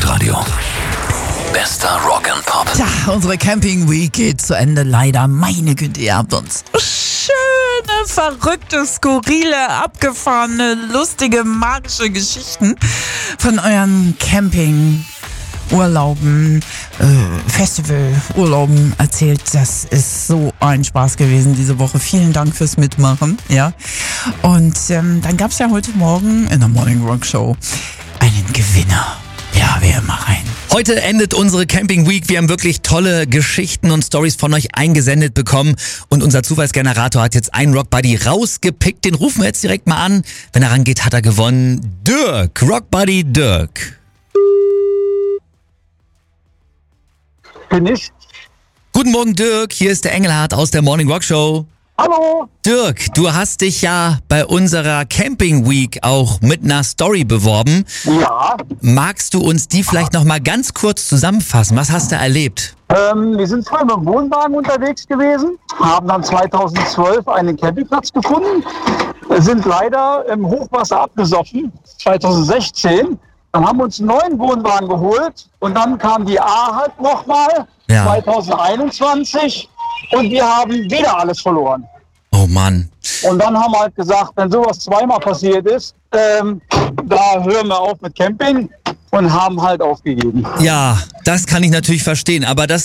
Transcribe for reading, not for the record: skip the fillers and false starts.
Hitradio. Bester Rock and Pop. Tja, unsere Camping Week geht zu Ende, leider. Meine Güte, ihr habt uns schöne, verrückte, skurrile, abgefahrene, lustige, magische Geschichten von euren Campingurlauben, Festivalurlauben erzählt. Das ist so ein Spaß gewesen diese Woche. Vielen Dank fürs Mitmachen. Ja. Und dann gab es ja heute Morgen in der Morning Rock Show einen Gewinner. Ja, wir hören mal rein. Heute endet unsere Camping Week. Wir haben wirklich tolle Geschichten und Stories von euch eingesendet bekommen. Und unser Zufallsgenerator hat jetzt einen Rockbuddy rausgepickt. Den rufen wir jetzt direkt mal an. Wenn er rangeht, hat er gewonnen. Dirk, Rockbuddy Dirk. Bin ich? Guten Morgen, Dirk. Hier ist der Engelhardt aus der Morning Rock Show. Hallo? Dirk, du hast dich ja bei unserer Camping Week auch mit einer Story beworben. Ja. Magst du uns die vielleicht noch mal ganz kurz zusammenfassen? Was hast du erlebt? Wir sind früher mit dem Wohnwagen unterwegs gewesen, haben dann 2012 einen Campingplatz gefunden, sind leider im Hochwasser abgesoffen, 2016. Dann haben wir uns einen neuen Wohnwagen geholt und dann kam die A halt nochmal, 2021. Und wir haben wieder alles verloren. Oh Mann. Und dann haben wir halt gesagt, wenn sowas zweimal passiert ist, da hören wir auf mit Camping und haben halt aufgegeben. Ja, das kann ich natürlich verstehen, aber das